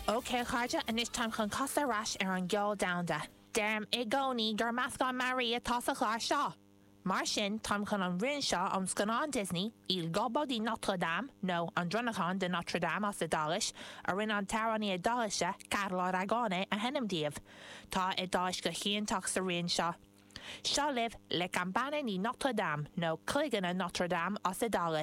Okay, Chaide, anis táim chun cosa rais ar an geol damda. Derm I gcónaí gur meascán Maria tá sa chláir seo. Mar sin táim chun an rinn seo an scanán Disney, il gobodí Notre Dame, nó an dronnachán de Notre Dame as idális, a rinn an taraní idáise, Carla Ragone a henimdíobh. Tá idáis go chiantach sa rinn seo. Seo libh le campana ní Notre Dame, nó cluigeanna Notre Dame as idális.